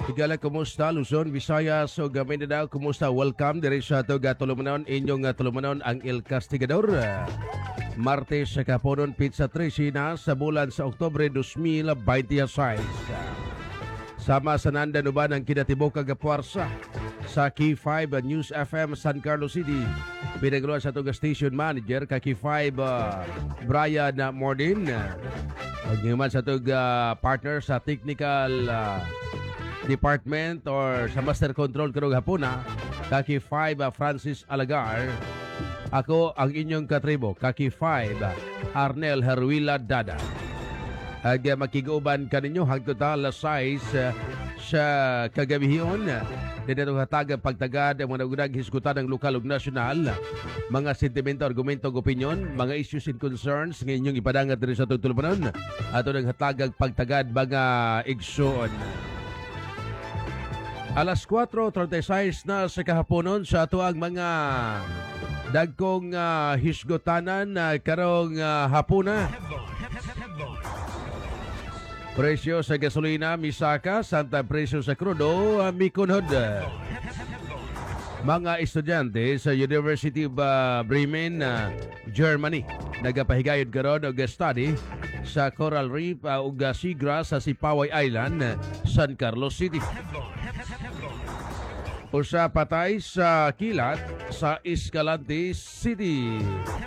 Higala, kumusta? Luzon, Visayas, o Mindanao, kumusta? Welcome diri sa ito gatulumanon, inyong tulumanon ang El Castigador. Martes sa kaponon, pizza 13 na sa bulan sa Oktubre 2026. Sama sa Nanda Nuban ang kinatibok kagapuarsa sa Key5 News FM San Carlos City. Pinagluan sa itong station manager ka Key5 Brian Mordin. Pagniman sa itong partner sa technical department or sa master control karong hapuna, Kaki 5 Francis Alagar. Ako ang inyong katribo, Kaki 5 Arnel Herwila Dada. Ag makiguban kaninyo hangtod alas 6 sa kagabihion. Dito hatagang pagtagad ang mga nagunang hisgutan ng lokal ug nasyonal, mga sentimento, argumento, opinion, mga issues and concerns ng inyong ipadangat dito sa tutulupanon. Ato ng hatagang pagtagad mga igsoon. Alas 4:36 na sa kahaponon sa ato ang mga dagkong hisgutanan karong hapuna. Presyo sa gasolina misaka, santa presyo sa krudo mikunhod. Mga estudyante sa University of Bremen, Germany, nagapahigayod karon og study sa Coral Reef ug Seagrass sa Sipaway Island, San Carlos City. Usa patay sa kilat sa Escalante City.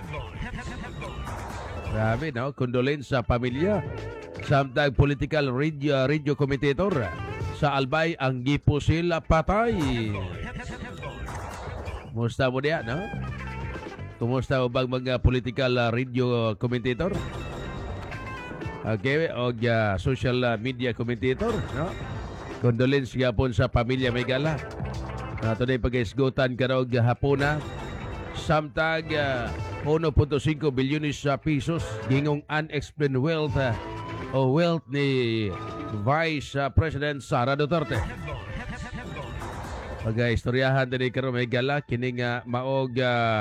Grabe, no? Condolence sa pamilya. Samtang political radio commentator sa Albay ang gipusil patay. Kumusta mo diya, no? Kumusta mo bang mga political radio commentator? Okay, o social media commentator, no? Condolence gapon sa pamilya may gala. Nato na pag-isgutan karong hapuna. Samtang 1.5 bilyones pesos gingong unexplained wealth o wealth ni Vice President Sara Duterte. Pag-istoryahan din karong may gala kining maog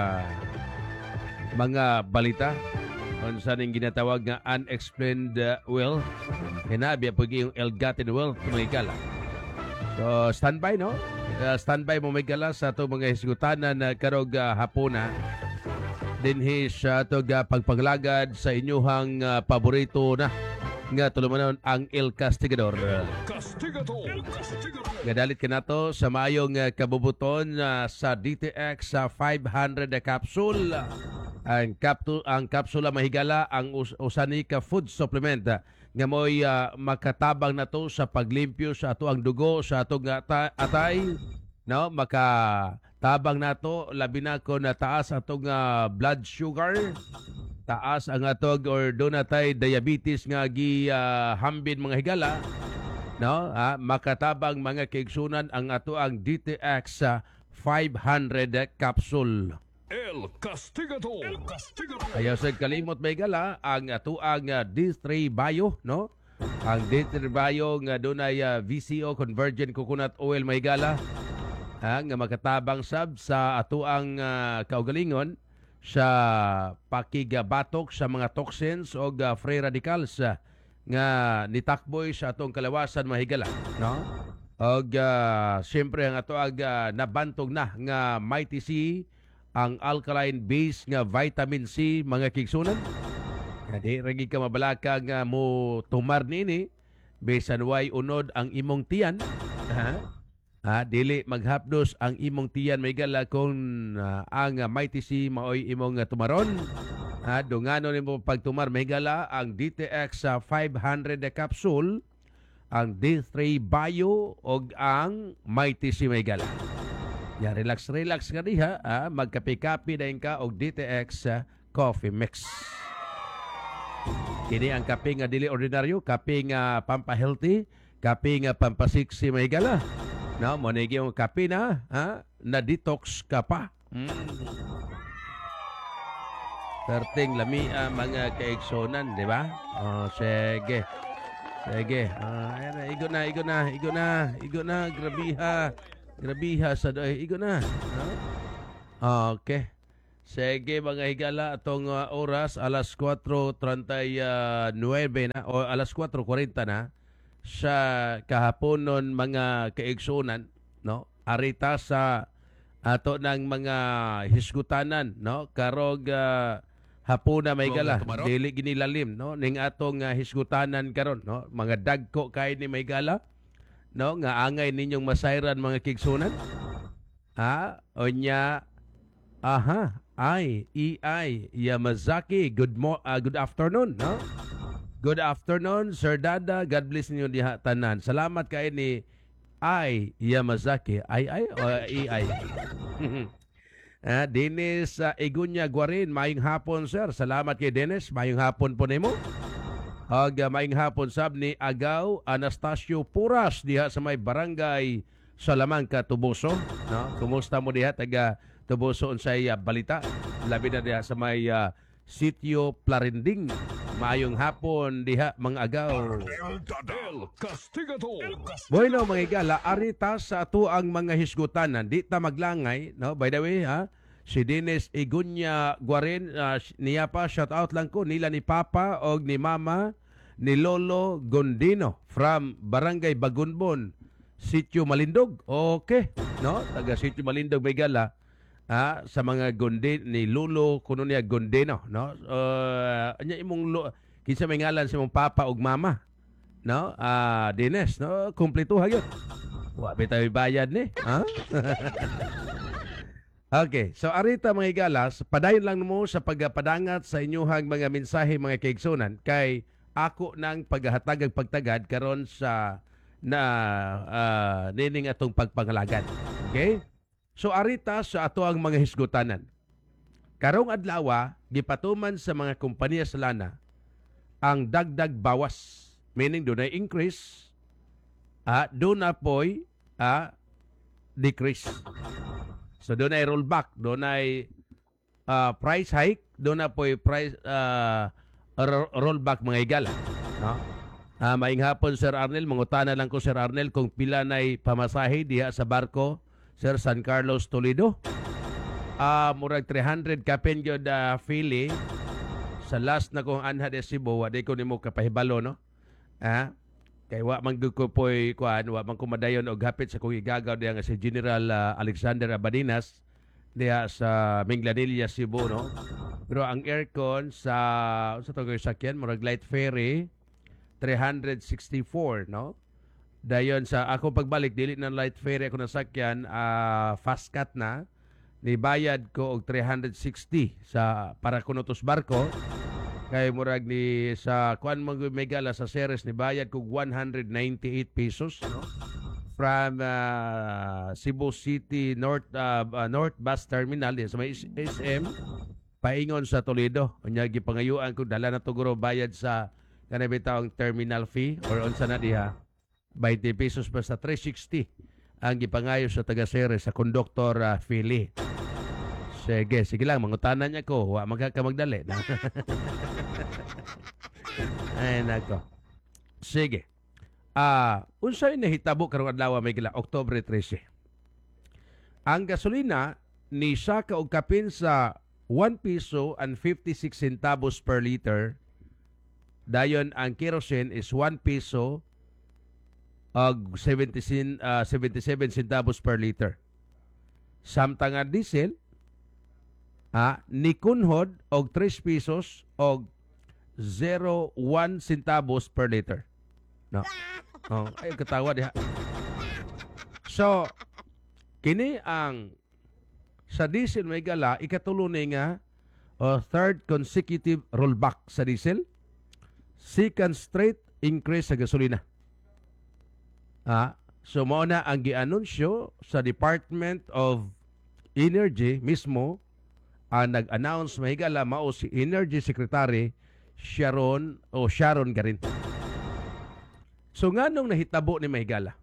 mga balita kung saan yung ginatawag nga unexplained wealth. Hinabi pag yung ill-gotten wealth may gala. So, standby, no? Standby mo may gala sa ito mga hisgutanan na karong hapuna. Dinhi sa ito pagpaglagad sa inyuhang paborito na nga tulumanon ang El Castigador. Gadalit ka na to sa mayong kabubuton sa DTX 500 capsule. Ang kapsula mahigala ang usani ka food supplement nga mo'y makatabang na to sa paglimpyo sa ato ang dugo sa atong atay, no? Makatabang na to labi na ko na taas atong blood sugar, taas ang atog or doon natay diabetes nga hambin mga higala, no? Makatabang mga kaigsunan ang ato ang DTX 500 capsule. El Castigador. Ayaw sa kalimot may gala ang ato ang D3 Bio, no? Ang D3 Bio nga dunay VCO convergent coconut oil may gala nga makatabang sab sa ato ang kaugalingon sa pakigabatok sa mga toxins o free radicals nga nitakboy sa atong kalawasan mahigala, no? Og siyempre ang ato ang nabantog na nga Mighty C, ang alkaline base nga vitamin C mga kigsunan. Di ragi ka mabalaka nga mo tumar nini bisan way unod ang imong tiyan. Dili maghapdos ang imong tiyan may gala kung ang Mighty C maoy imong tumaron. Dungano nimo pagtumar may gala ang DTX 500 capsule, ang D3 Bio og ang Mighty C may gala. Ya, relax ka diha, magkape-kape dayon ka og DTX Coffee Mix. Kini ang kape nga dili ordinaryo, kape nga pampa-healthy, kape nga pampasiksi may gala. No, mo ni yung kape na, na detox ka pa. Perting lami mga kaigsonan, di ba? Oh, sige. Sige. Igo na, grabiha sa doy. Igo na. Okay. Sige mga higala, atong oras alas 4:39 na o alas 4:40 na sa kahaponon mga kaigsunan, no? Arita sa ato ng mga hisgutanan, no? Karog hapuna may gala, dili ginilalim, no? Ning atong hisgutanan karon, no? Mga dagko kay ni may gala, no? Nga angay ninyong masayran mga kigsunan. Onya, EI Yamazaki, good afternoon, no? Good afternoon, Sir Dada. God bless ninyo diha tanan. Salamat kay ni Yamazaki. O EI? Dennis Igunya Guarin, mayong hapon, sir. Salamat kay Dennis. Mayong hapon po nimo. Mayong hapon sab ni Agaw Anastasio Puras diha sa may barangay Salamanca, Tubuso. No? Kumusta mo diha taga Tubuso unsay balita? Labi na diha sa may Sitio Plarinding. Mayong hapon diha mga agaw. El Castigador. Bueno mga igala, arita sa ato ang mga hisgutanan, di ta maglangay, no? By the way, si Dennis Igunya Guarin, niya pa, shout out lang ko, nila ni Papa o ni Mama, ni Lolo Gondino from Barangay Bagunbon, Sitio Malindog. Okay, no? Taga Sitio Malindog may gala. Sa mga Gondin ni Lolo kuno niya Gondino, no? Anya imong kinsa may ngalan sa imong papa ug mama, no? Dennis, no? Kumpleto hagyod. Wa bitay bayad ni, ha? Okay, so arita mga igalas, padayon lang mo sa pagpadangat sa inyuhang mga mensahe mga kaigsunan kay ako nang paghatag ag pagtagad karon sa nining atong pagpangalagan. Okay? So arita sa ato ang mga hisgutanan. Karong adlaw gipatuman sa mga kompanya sa lana ang dagdag bawas, meaning doon ay increase, doon na po'y decrease. So doon ay rollback, doon ay price hike, doon na po'y price rollback mga igala. No? Maing hapon Sir Arnel, mangutana lang ko Sir Arnel kung pila na'y pamasahe diha sa barko Sir San Carlos, Toledo. Murag 300 kapenyo da fili sa last na kong anha de Cebu, wadi ko nimo kapahibalo, no? Kay wa man gyud ko poy kuan, wa man ko madayon og hapit sa kong igagaw diha nga si General Alexander Abadinas diha sa Minglanilla, Cebu, no? Pero ang aircon sa to sakyan murag light ferry 364, no? Dayon sa ako pagbalik dili na light ferry ako nasakyan, fast cut na nibayad ko og 360 sa para kunotos barko kay murag ni sa kuan mo megala sa series ni bayad ko 198 pesos, no? From Cebu City North Bus Terminal sa may SM paingon sa Toledo. Unya gipangayuan ko dala na tuguro bayad sa kanay bitawng terminal fee or unsa na diha 20 pesos basta 360 ang gipangayo sa taga-sere sa conductor Philly. Sige lang, mangutanan niya ko. Wa magdali. Ay, nako. Sige. Unsay nahitabo karong adlaw may gila, Oktubre 13. Ang gasolina ni saka og kapin sa 1 peso and 56 centavos per liter. Dayon ang kerosene is 1 peso og 77 centavos per liter. Samtang ang diesel ni kunhod og 3 pesos og 0.1 centavos per liter. No. Ay katawa diha. So kini ang sa diesel may gala ikatulo ni nga third consecutive rollback sa diesel. Second straight increase sa gasolina. So mao na ang gianunsyo sa Department of Energy mismo, ang nag-announce mahigala mao si Energy Secretary Sharon Garin. So nganong nahitabo ni mahigala?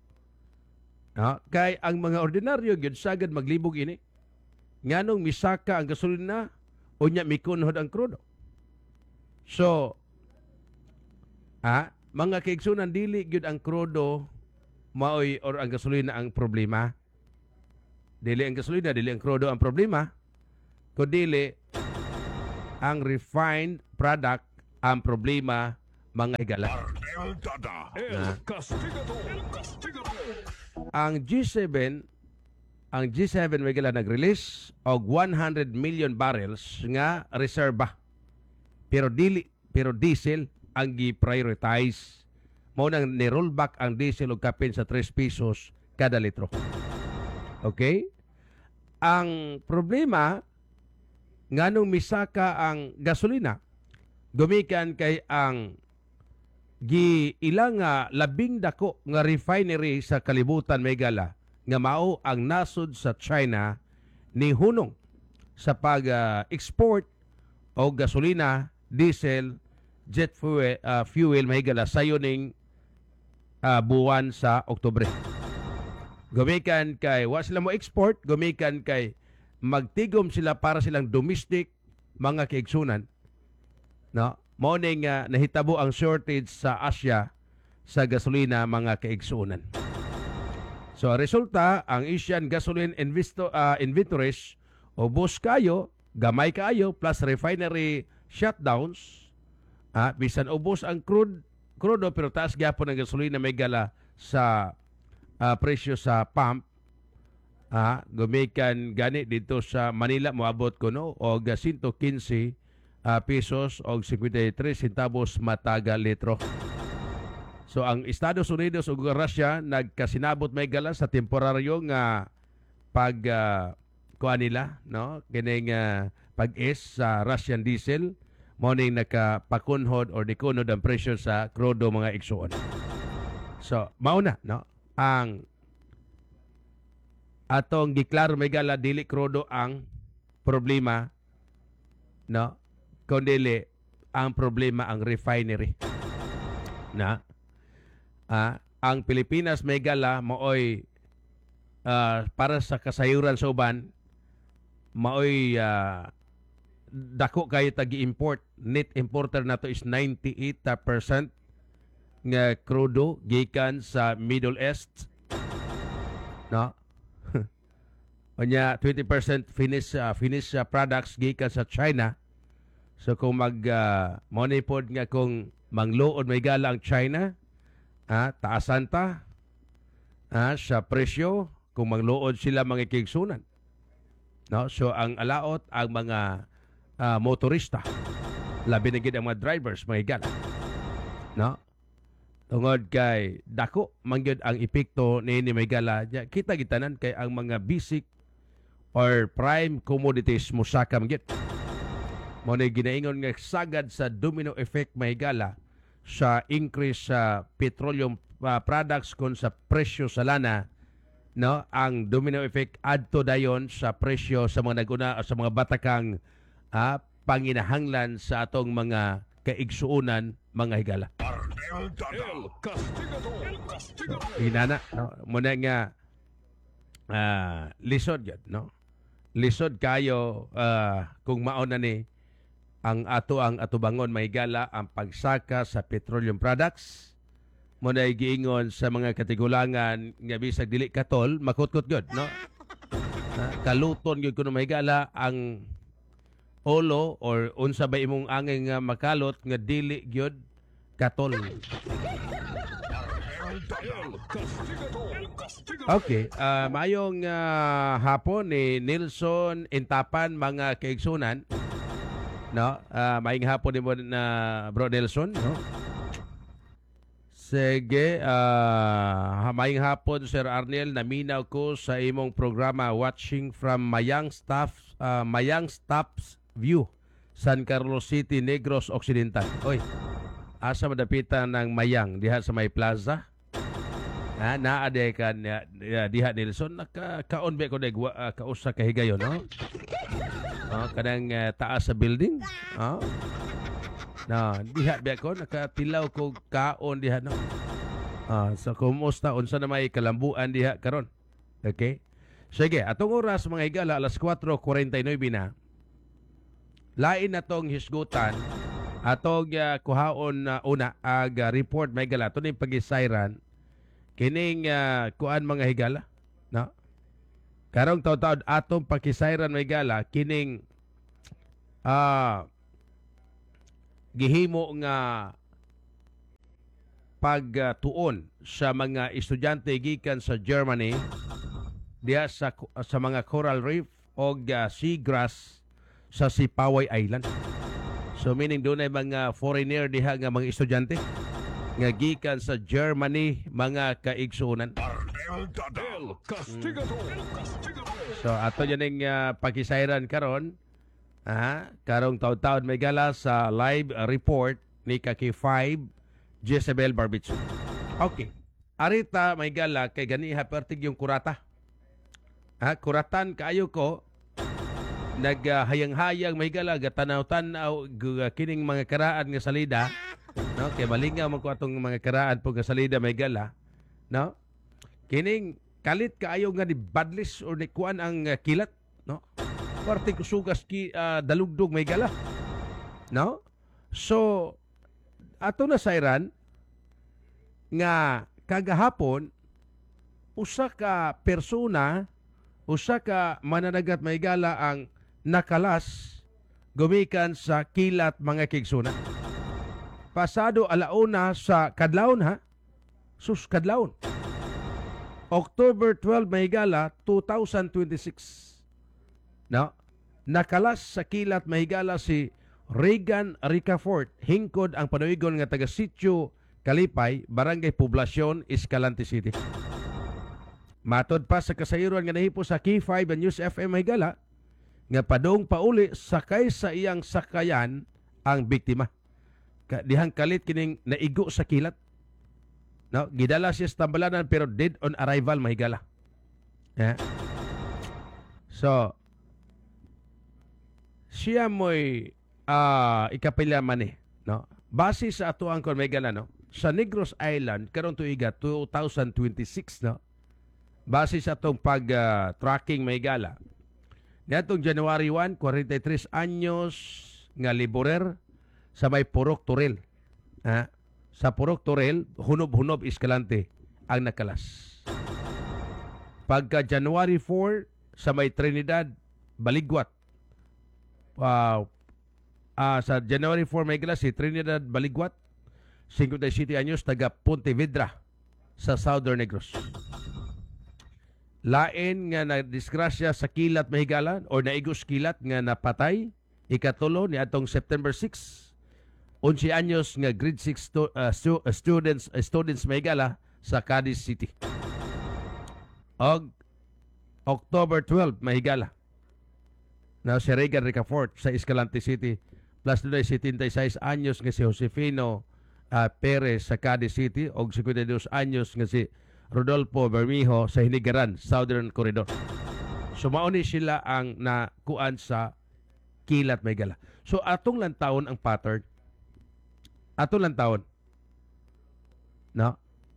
Kay ang mga ordinaryo gyud sagad maglibog ini. Nganong misaka ang gasolina unya mikunhod ang krudo. So mga kaigsunan dili gyud ang krudo maoy or ang gasolina ang problema. Dili ang gasolina, dili ang krudo ang problema. Kundi ang refined product ang problema mga higala. El Dada. El Castigador. Ang G7 may gala nag-release og 100 million barrels nga reserba. Pero diesel ang gi-prioritize. Mao nang ni-rollback ang diesel og kapin sa 3 pesos kada litro. Okay? Ang problema nganong misaka ang gasolina gumikan kay ang ilang labing dako nga refinery sa kalibutan may gala nga mao ang nasod sa China ni hunong sa pag-export o gasolina, diesel, jet fuel may gala sayo ning buwan sa Oktubre. Gumikan kay wa sila mo export, gumikan kay magtigom sila para silang domestic mga kaigsunan. No? Mao ning nahitabo ang shortage sa Asia sa gasolina mga kaigsunan. So resulta ang Asian gasoline inventories ubos kayo, gamay kayo plus refinery shutdowns. Bisan ubos ang crude pero taas gyapon ang gasolina may gala sa presyo sa pump. Gumikan gani dito sa Manila moabot kuno og 115 pesos o 53 centavos mataga litro. So ang Estados Unidos ug Russia nagkasinabot may gala sa temporaryo nga kuha nila, no? Kining pag-is sa Russian diesel mo ning nakapakunhod or dikunod ang presyo sa krudo mga igsuon. So mao na, no? Ang atong giklaro may gala dili krudo ang problema, no? Kundi ang problema ang refinery. Na ang Pilipinas may gala maoy para sa kasayuran sa uban maoy dako kayo tagi-import. Net importer nato is 98% nga crudo gikan sa Middle East. No? Onya 20% finished products gikan sa China. So kung monipod nga kung mangluod may gala ang China, taasan ta sa presyo kung mangluod sila mga kigsunan. No? So ang alaot ang mga motorista, labi na gid ang mga drivers mga gala. No? Tungod kay dako mangyud ang epekto ni may gala, kita gitanan kay ang mga basic or prime commodities musaka mangyud. Mo na ginaingon nga sagad sa domino effect may gala sa increase sa petroleum products kon sa presyo sa lana, no? Ang domino effect adto dayon sa presyo sa mga naguna sa mga batakang panginahanglan sa atong mga kaigsuunan mga higala. El Castigador. Inana, no? Muna nga lisod yun, no? Lisod kayo kung mauna ni ang atubangon may gala ang pagsaka sa petroleum products. Muna giingon sa mga katigulangan nga bisag dili katol makutkot gyud, no? Kaluton gyud kuno may gala ang olo or unsa ba imong angay nga makalot nga dili gyud katol. Okay, mayong hapon ni Nelson Intapan mga kaigsunan. No, maing hapon din mo na Bro Nelson, no? Sige, maing hapon Sir Arnel, naminaw ko sa imong programa watching from Mayang Staff's View, San Carlos City, Negros Occidental. Oy, asa madapitan ng Mayang diha sa may plaza? Naade ka diha Nelson, nakaon ba ko kausa ka higayon, no? Kanang taas sa building. Diha ba ko nakatilaw ko kaon diha, no? So kumusta unsa na may kalambuan diha karon? Okay? Sige, atong oras mga higala alas 4:49 na. Lain na tong hisgutan atong kuhaon na una ag report may gala to ning pagisayran kining kuan mga higala, no? Karong taon-taon atong pakisayran may gala kining gihimo nga pagtuon sa mga estudyante gikan sa Germany diya sa mga coral reef o seagrass sa Sipaway Island. So meaning doon ay mga foreigner diha nga mga estudyante nga gikan sa Germany, mga kaigsunan. El Castigador. El Castigador. So ato yan ang pakisayran karon. Karong taon-taon may gala sa live report ni Kaki 5 Jezebel Barbitz. Okay. Arita may gala kay ganiha pertig yung kurata. Kuratan kaayo ko naghayang-hayang may gala gatanaw-tanaw kining mga karaan nga salida, no? Kay malingaw man ko atong mga karaan pug nga salida may gala, no? Kining kalit kaayo nga ni badlis or ni kuan ang kilat, no? Parte ko sugas dalugdog may gala, no? So ato na sayran nga kagahapon usa ka persona, usa ka mananagat may gala ang nakalas gumikan sa kilat mga kigsuna. Pasado alauna sa kadlawon kadlawon. October 12 may gala 2026. No? Nakalas sa kilat may gala si Regan Ricafort, hingkod ang panuigon nga taga Sitio Kalipay, Barangay Poblacion, Escalante City. Matod pa sa kasayuran nga nahipo sa K5 and News FM may gala nga padong pauli sakay sa iyang sakayan ang biktima. Dihang kalit kining naigo sa kilat. No, gidala siya sa tambalanan pero dead on arrival mahigala. So siya mo'y ikapila man no? Base sa ato ang kon may gala, no? Sa Negros Island karong tuiga 2026, no? Base sa atong pag-tracking may gala. Niatong January 1, 43 anyos nga liborer sa may Purok Turel. Sa Purok Turel, Hunob-Hunob, Escalante ang nakalas. Pagka January 4, sa may Trinidad, Baligwat. Sa January 4 may gala si Trinidad Baligwat, 57 anyos, taga Pontevedra sa Southern Negros. Lain nga na-disgrasya sa kilat mahigalan o naigos kilat nga napatay ikatulo ni atong September 6. 11 anyos nga grade 6 students mahigala sa Cadiz City. Og October 12 mahigala na si Regan Ricafort sa Escalante City. Plus doon ay 76 anyos nga si Josefino Perez sa Cadiz City og 52 anyos nga si Rodolfo Bermejo sa Hinigaran, Southern Corridor. So mauni sila ang nakuan sa kilat may gala. So atong lantawon ang pattern. Atong lantawon. No?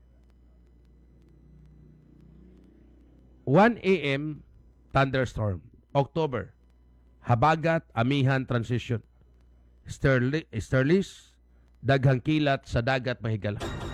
1 a.m. thunderstorm. October. Habagat, amihan, transition. Sterlis, daghang kilat sa dagat mahigala.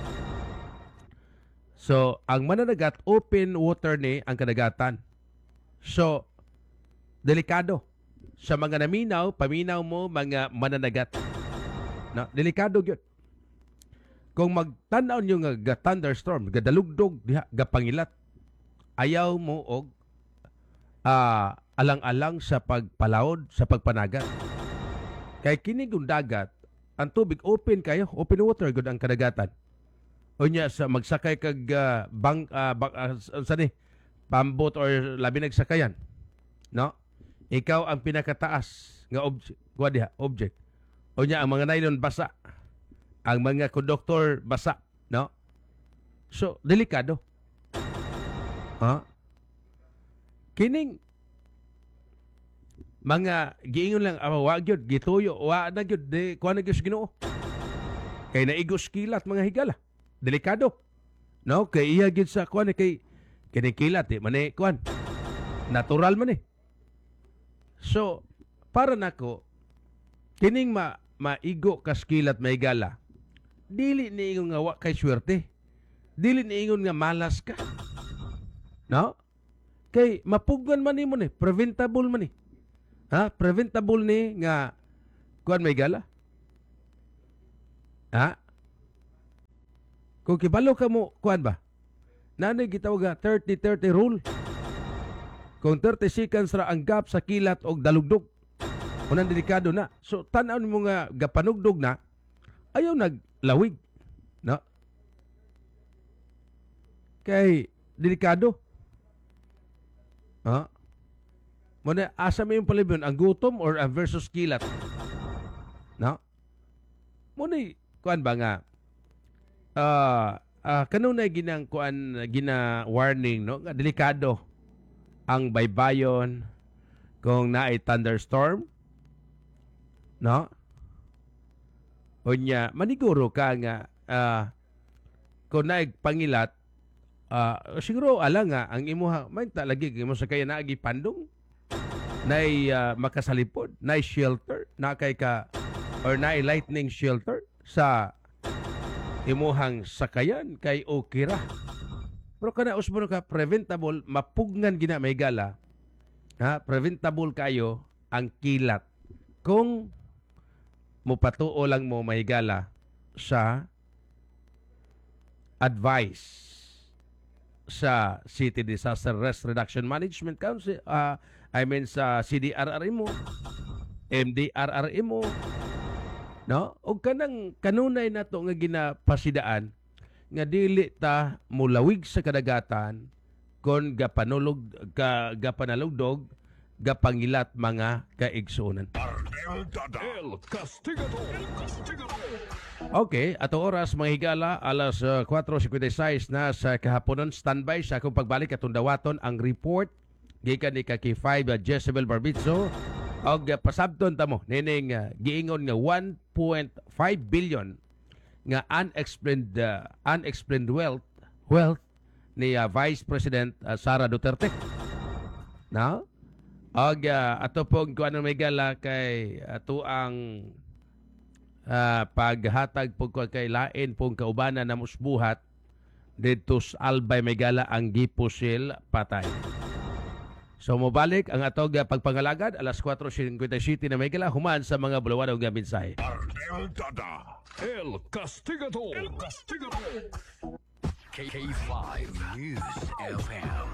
So, ang mananagat, open water ni ang kadagatan. So, delikado. Sa mga naminaw, paminaw mo mga mananagat. No, delikado yun. Kung magtanaw nyo nga thunderstorm, gadalugdog, gapangilat, ayaw mo og alang-alang sa pagpalaod, sa pagpanagat. Kay kinigong dagat, ang tubig open kayo, open water gud ang kadagatan. O niya sa magsakay kag pambot or labi nagsakayan, no? Ikaw ang pinakataas nga object. O niya ang mga nylon basa, ang mga conductor basa, no? So delikado. Kining mga giingon lang wa gyud gituyo wa na gyud de kuan na gyud Ginoo. Kay naigos kilat mga higala. Delikado. No, kay iya gid sa kuan kay kinikilat man kuan. Natural man So, para nako kining maigo kas kilat may gala. Dili ni ingon nga wa kay swerte. Dili ni ingon nga malas ka. No? Kay mapugwan man nimo preventable man preventable ni nga kuan may gala. Kung kibalo ka mo, kuan ba? Nanay gitawag nga 30-30 rule. Kung 30 seconds ra ang gap sa kilat o dalugdog, unang delikado na. So, tanaw mo nga gapanugdog na, ayaw naglawig. No? Kay, delikado. Ha? Muna, asa mo yung palibyon, ang gutom or ang versus kilat? No? Muna, kuan ba nga, kanunay ginang kuan gina warning no nga delikado ang baybayon kung naay thunderstorm no unya maniguro ka nga kung naay pangilat siguro ala nga ang imuha may lagi mo sa kaya naagi pandong naay makasalipod naay shelter na kay ka or naay lightning shelter sa imuhang sakayan kay okay ra. Pero kana usbon ka preventable mapugnan gina may gala. Ha, preventable kayo ang kilat kung mupatuo lang mo may gala sa advice sa City Disaster Risk Reduction Management Council sa CDRRM mo, MDRRM mo, no? O kanunay na to nga ginapasidaan nga dili ta mulawig sa kadagatan kon gapanalugdog gapangilat mga kaigsuonan. El Castigador. Okay, ato oras mga higala alas 4:56 na sa kahaponon. Standby sa akong pagbalik atong dawaton ang report gikan ni Kaki 5 Jezebel Barbitzo. Og pasabton ta mo nining giingon nga 1.5 billion nga unexplained wealth ni Vice President Sara Duterte. Now, og ato pong kuan may gala kay ato ang paghatag pong kay lain pong kaubanan na musbuhat dito sa Albay may gala ang gipusil patay. So mobalik ang atog pagpangalagad alas 4:57 na may gala human sa mga bulawan nga mensahe. El Dada. El Castigador. El Castigador. K5 News FM.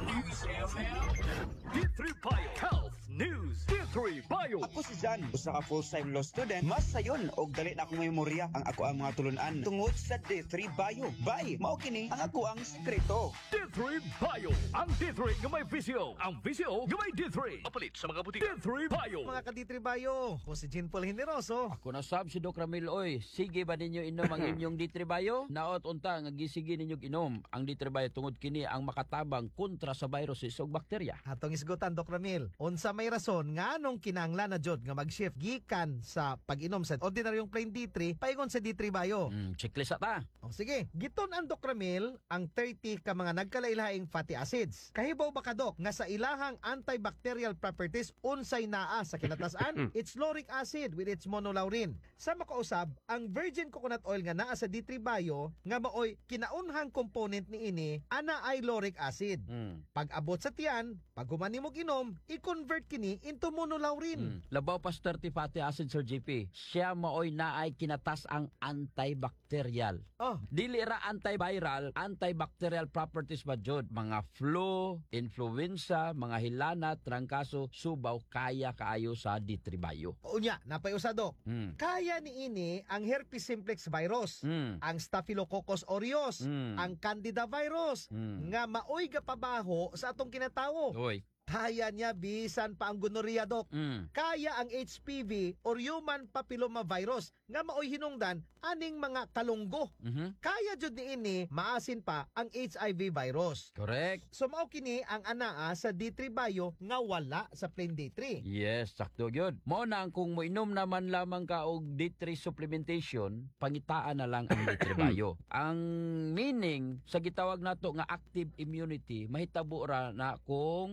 D3 Bio Health News. D3 Bio. Ako si Jan, usa ka full-time law student. Mas sayon og dali na akong memorya ang ako ang mga tulunan tungod sa D3 Bio. Bay, mao kini ang ako ang sekreto. D3 Bio. Ang D3 nga may visyo. Ang visyo nga may D3. Mapalit sa mga butika. D3 Bio. Mga ka-D3Bayo, ko si Jean Paul Generoso. Ako na sab si Doc Ramil oy. Sige ba ninyo inom ang inyong D3 Naot unta nga gisige ninyo inom ang D3 tungod kini ang makatabang kontra sa virus ug bakterya. Atong isgutan, Dok Ramil. Unsa may rason nga anong kinahanglan na jud nga mag-shift gikan sa pag-inom sa ordinaryong plain D3 paingon sa D3 Bayo. Checklist ta. O sige, giton ang Dok Ramil ang 30 ka mga nagkalailhaing fatty acids. Kahibaw ba ka, Dok, nga sa ilahang antibacterial properties unsay naa sa kinatasan? It's lauric acid with its monolaurin. Sa makausab, ang virgin coconut oil nga naa sa D3 Bayo nga maoy kinaunhang component ni ini ana ay lauric acid. Pag abot sa tiyan, pag human nimo ginom, i-convert kini into monolaurin. Labaw pa 30 fatty acid Sir JP. Siya maoy naay kinatas ang antibacterial. Oh, Dili ra antiviral, antibacterial properties ba jud? Mga flu, influenza, mga hilana, trangkaso, subaw kaya kaayo sa D3 Bio. unya, napay usa, Dok. Kaya ni ini ang herpes simplex virus, ang staphylococcus aureus, ang candida virus, nga maoy gapabaho sa atong kinatawo. Oy. Kaya niya bisan pa ang gonorrhea, Dok. Kaya ang HPV or human papilloma virus nga maoy hinungdan aning mga kalunggo. Kaya jud ni ini maasin pa ang HIV virus. Correct. So mao kini ang anaa sa D3 Bio nga wala sa plain D3. Yes, sakto yun. Mao na ang kung moinom naman lamang ka og D3 supplementation, pangitaan na lang ang D3 Bio. Ang meaning sa gitawag nato nga active immunity, mahitabo ra na kung ang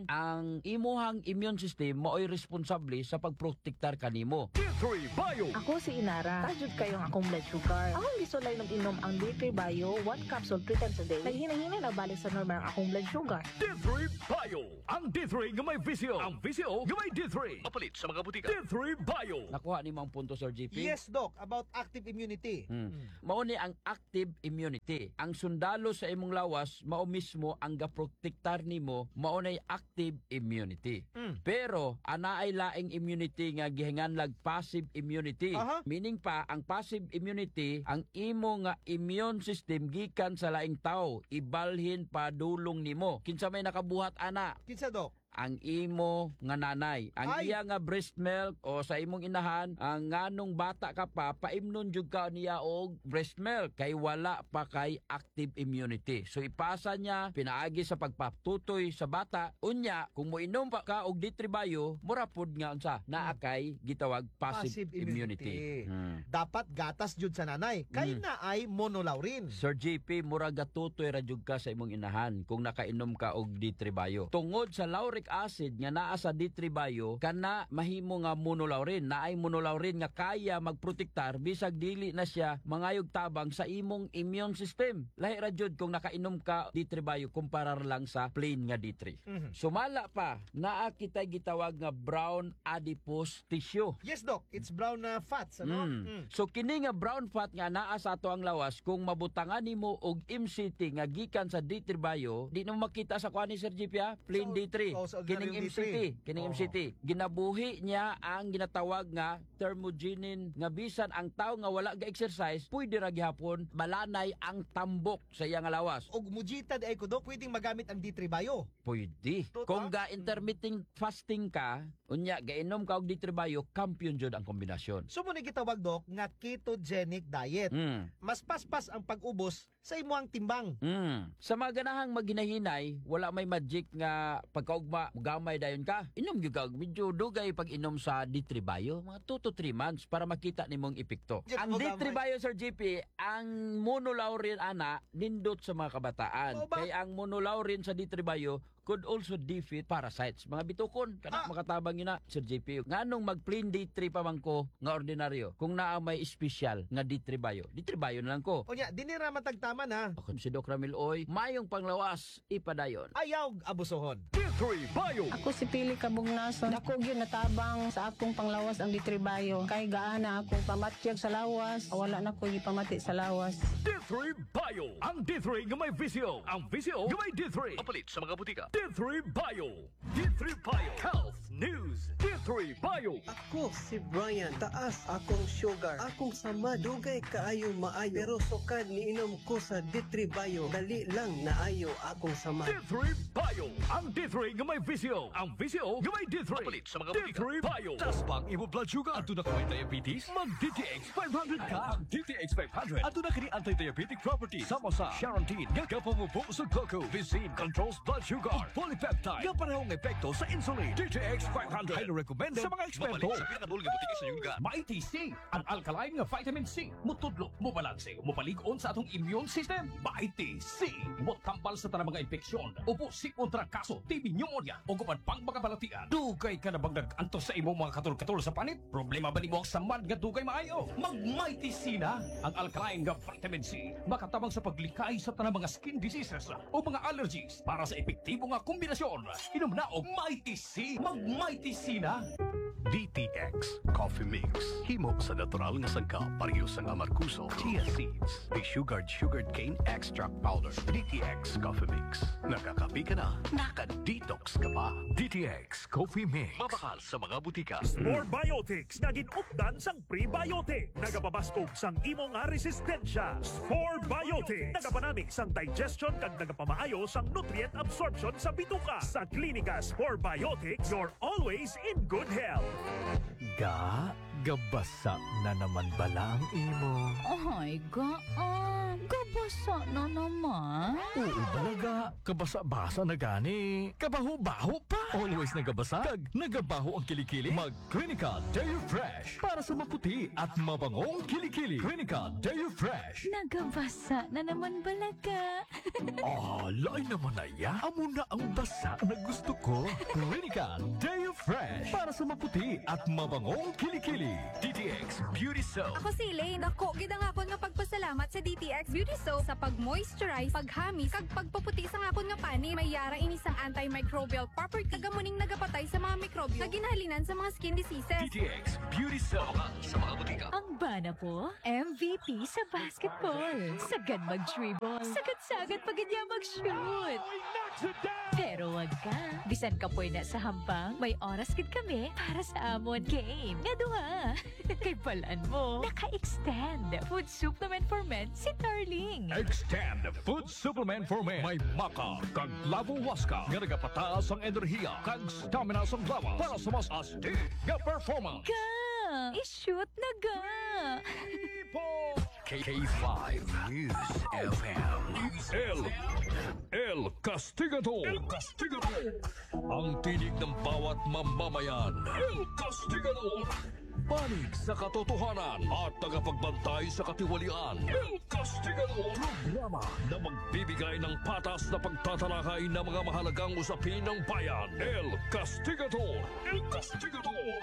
ang imuhang immune system mao'y responsable sa pagprotektar kanimo. D3 Bio. Ako si Inara. Tajud kayong akong blood sugar. Akong gisulay ng inom ang D3 Bio, 1 capsule 3 times a day. Naghinay-hinay na balik sa normal ang akong blood sugar. D3 Bio. Ang D3 nga may visyo. Ang visyo nga may D3. Mapalit sa mga butika. D3 Bio. Nakuha ni mga punto, Sir GP? Yes, Doc, about active immunity. Mao ni ang active immunity. Ang sundalo sa imong lawas mao mismo ang gaprotektar nimo, mao nay active immunity. Pero ana ay laing immunity nga gihinganlag passive immunity. Aha. Meaning pa ang passive immunity ang imo nga immune system gikan sa laing tao, ibalhin pa dulong nimo. Kinsa may nakabuhat ana? Kinsa, Doc? Ang imo nga nanay, ang Ay! iya nga breast milk o sa imong inahan, ang nganong bata ka pa, paimnon jud ka niya og breast milk kay wala pa kay active immunity. So ipasa niya pinaagi sa pagpatutoy sa bata. Unya, kung moinom pa ka og D3 Bio, mura pod nga unsa naa kay gitawag passive immunity. Dapat gatas jud sa nanay. Kay na ay monolaurin. Sir JP, mura gatutoy ra jud ka sa imong inahan kung nakainom ka og D3 Bio. Tungod sa lauric acid nga naa sa D3 Bio, kana mahimo nga monolaurin. Naay monolaurin nga kaya magprotektar bisag dili na siya mangayog tabang sa imong immune system. Lahi ra jud kung nakainom ka D3 Bio kumparar lang sa plain nga D3. Sumala pa, naa kitay gitawag nga brown adipose tissue. Yes, Doc. It's brown fats, ano? So kini nga brown fat nga naa sa ato ang lawas, kung mabutangan nimo og MCT nga gikan sa D3 Bio, di na makita sa kuha ni Sir GP, plain Sa- D3. sa Kining ordinary MCT, D3. kining Oo. MCT. Ginabuhi niya ang ginatawag nga thermogenin nga bisan ang tao nga wala ga-exercise, pwede ra gihapon malanay ang tambok sa iyang lawas. Og mujita ay ko, Doc, pwedeng magamit ang D3 Bio. Pwede. Totoo? Kung ga-intermittent fasting ka, unya gainom ka og D3 Bio, kampiyon jud ang kombinasyon. So mo ni gitawag, Doc, nga ketogenic diet. Mas paspas ang pag-ubos sa imuhang timbang. Sa mga ganahang maghinahinay, wala may magic nga pagkaugma, gamay dayon ka. Inom gyud ka, medyo dugay pag inom sa D3 Bio, mga 2 to 3 months para makita nimong epekto. Yes, Ang mo D3 gamay. Bio, Sir GP, ang monolaurin ana nindot sa mga kabataan. Oo ba? Kaya ang monolaurin sa D3 Bio could also defeat parasites. Mga bitukon, kana makatabang yun na, Sir JP. Nganong mag-plain D3 pa man ko nga ordinaryo, kung naa may special nga D3 Bio. D3 Bio na lang ko. O nya, dinira matagtaman ha. Ako si Doc Ramil Oy, mayong panglawas, ipadayon. Ayaw abusohon. D3 Bio. Ako si Pili Kabugnason. Dako gyud natabang sa akong panglawas ang D3 Bio. Kay gaana akong pamatyag sa lawas. Wala na ko gipamati sa lawas. D3 Bio. Ang D3 nga may visyo. Ang visyo nga may D3. Mapalit sa mga butika. D3 Bio. D3 Bio. Health News. D3 Bio. Ako si Brian, taas akong sugar. Akong sama, dugay kaayo maayo. Pero sukad ni inom ko sa D3 Bio. Dali lang naayo akong sama. D3 Bio. Ang D3 nga may visyo. Ang visyo nga may D3. Mapalit sa mga butika. D3 Bio. Tas pang imo blood sugar. Ato na ka may diabetes? Mag DTX 500 ka. Ang DTX 500. Ato na kini anti-diabetic property. Sama sa Charantine. Gagapumupo sa cocoa. Visin controls blood sugar. Polypeptide. Gaparehong epekto sa insulin. DTX 500. Highly recommended sa mga eksperto. Mapalit sa pinabulong nga butika sa Yunga. Mighty C, ang alkaline nga vitamin C. Mutudlo, mubalanse, mupaligon sa atong immune system. Mighty C, mutampal sa tanang mga infeksyon. Upo si kontra kaso, TB pneumonia, o kupan pang makabalatian. Dugay ka na bang nag-antos sa imong mga katul-katul sa panit? Problema ba ni mo ang samad nga dugay maayo? Mag Mighty C na, ang alkaline nga vitamin C. Makatabang sa paglikay sa tanang mga skin diseases o mga allergies. Para sa epektibo nga kombinasyon, inom na og Mighty C. Mag Mighty C na. DTX Coffee Mix. Himo sa natural nga sangka pareho sa amarkuso, chia seeds, sugared cane extract powder. DTX Coffee Mix. Nakakapi ka na, naka-detox ka pa. DTX Coffee Mix. Mabakal sa mga butika. Spore Biotics nga ginupdan sang prebiotic nagapabaskog sang imo nga resistensya. Spore Biotics nagapanamig sang digestion kag nagapamaayo sang nutrient absorption sa bituka. Sa klinika Spore Biotics, you're always in good health. Gabasa na naman bala ang imo. Ay, gabasa na naman. Oo balaga, kabasa-basa na gani. Kabaho-baho pa. Always nagabasa, kag nagabaho ang kilikili. Mag Clinica Deo Fresh para sa maputi at mabangong kilikili. Clinica Deo Fresh. Nagabasa na naman balaga. Alay naman na ya. Amo na ang basa na gusto ko. Clinica Deo Fresh para sa maputi at mabangong kilikili. DTX Beauty Soap. Ako si Elaine. Dako, gid ang akon nga pagpasalamat sa DTX Beauty Soap sa pag-moisturize, paghamis, kag pagpaputi sa akon nga pani. May yara ini sang antimicrobial property. Kagamuning nagapatay sa mga mikrobyo na ginahalinan sa mga skin diseases. DTX Beauty Soap sa mga butika. Ang bana po, MVP sa basketball. Sagad mag-dribble. Sagad-sagad pag niya mag-shoot. Pero wag ka. Bisan ka po na sa hambang, may oras gid kami para sa amon game. Nga duha. Kay balaan mo, naka-extend food supplement for men si Darling. Extend Food Supplement for Men. May maka, kag lavo waska. Nga nagapataas ang enerhiya, kag stamina sa lawas para sa mas astig nga performance. Ka! I-shoot na ga! K5 News FM. El Castigador. El Castigador. Ang tinig ng bawat mamamayan. El Castigador. Panig sa katotohanan at tagapagbantay sa katiwalian. El Castigador. Programa na magbibigay ng patas na pagtatalakay ng mga mahalagang usapin ng bayan. El Castigador. El Castigador.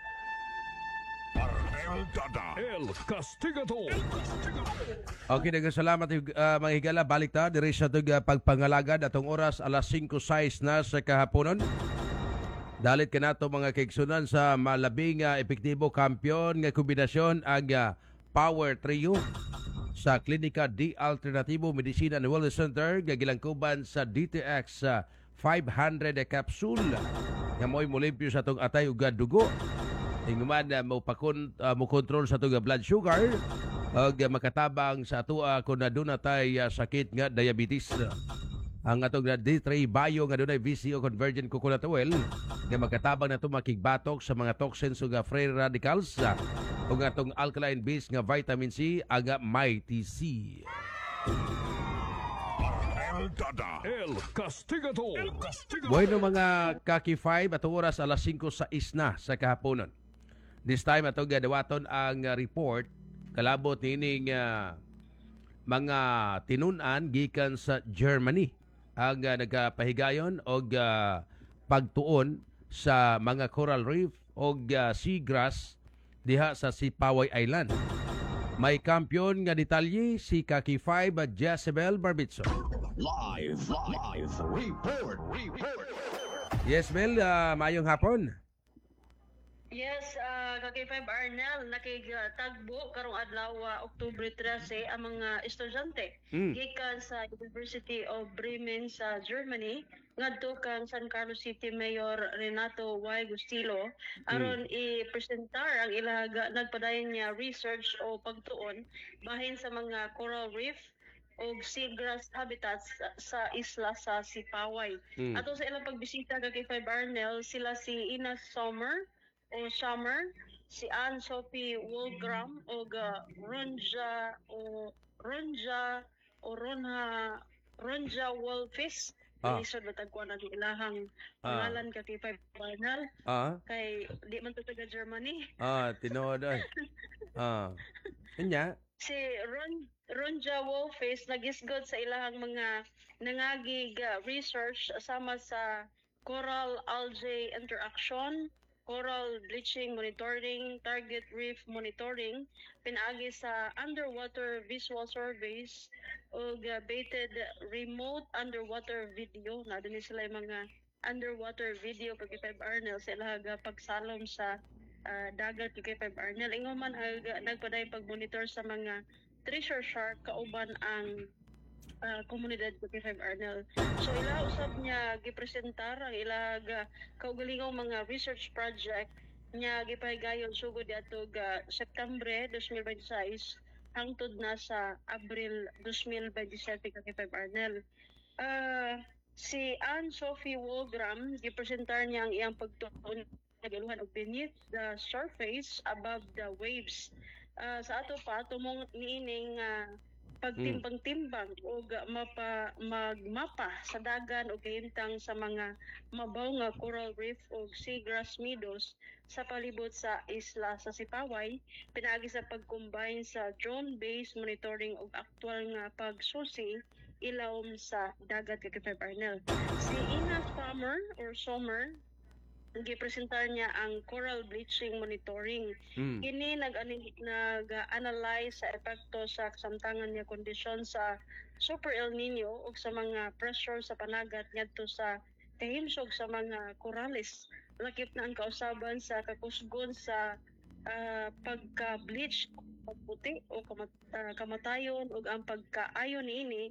El Dada. El Castigador. El Castigador. Okay, nagkasalamat mga higala. Balik ta, diri sa pagpangalagad atong oras alas 5:06 na sa kahaponon. Dalit ka na ito mga kaigsunan sa malabing epektibo kampiyon nga kombinasyon ang Power Trio sa Klinika D Alternativo Medicina and Wellness Center nga gilangkuban sa DTX 500 capsule nga mo'y mulimpyo sa itong atay ug dugo. Hinguman mo control sa itong blood sugar ug makatabang sa atua kung naduna tay sakit nga diabetes. Ang atong D3 Bio nga dunay VCO Convergent Coconut Oil nga magkatabang na ito makigbatok sa mga toxins ug free radicals ug atong alkaline base nga vitamin C aga Mighty C. El Dada. El Castigador. El Castigador. Bueno mga Kaki 5 atong oras alas 5:06 na sa kahaponon. This time atong gadawaton ang report kalabot nining mga tinunan gikan sa Germany ang nagpahigayon og pagtuon sa mga coral reef og seagrass diha sa Sipaway Island. May kampiyon nga detalye si Kaki 5 Jezebel Barbitso. Live report. Yes, Mel, mayong hapon. Yes, Kaki 5 Arnel, nakigtagbo karong adlaw Oktubre 13 ang mga estudyante gikan sa University of Bremen sa Germany ngadto kang San Carlos City Mayor Renato Y. Gustilo aron i-presentar ang ilaga nagpadayon niya research o pagtuon bahin sa mga coral reef o seagrass habitats sa isla sa Sipaway. Ato sa ilang pagbisita Kaki 5 Arnel, sila si Ina Summer, si Anne-Sophie Wolgram o Ronja Wolfis. Isod matagkuan ang ilahang pangalan Kaki 5 Arnel. Kay di man to taga Germany. Tinood ay. Kanya? Si Ronja Wolfis nagisgod sa ilahang mga nangagig research sama sa coral algae interaction, coral bleaching monitoring, target reef monitoring, pinaagi sa underwater visual surveys o baited remote underwater video. Na din sila yung mga underwater video Kaki 5 Arnel sa ilaga pagsalom sa dagat Kaki 5 Arnel. Ingon man nagpaday pag-monitor sa mga treasure shark kauban ang komunidad Kaki 5 Arnel. So ila usab niya gipresentar ang ilaga kaugalingong mga research project niya gipahigayon sugod diadtog September 2026 hangtod na sa Abril 2027 Kaki 5 Arnel. Si Anne-Sophie Wolgram gipresentar niya ang iyang pagtuon nagaluhan og beneath the surface above the waves. Sa ato pa tumong niining pagtimbang-timbang o magmapa sa dagan o kahimtang sa mga mabaw nga coral reef o seagrass meadows sa palibot sa isla sa Sipaway, pinaagi sa pag-combine sa drone-based monitoring o aktual nga pagsusi ilawom sa dagat kay Kay Arnel. Si Ina Sommer gipresentar niya ang coral bleaching monitoring. Kini nag-analyze sa epekto sa kasamtangan niya kondisyon sa Super El Nino ug sa mga pressure sa panagat ngadto sa kahimsog sa mga corales. Lakip na ang kausaban sa kakusgon sa pagka-bleach, pagputi o kamatayon ug ang pagkaayo niini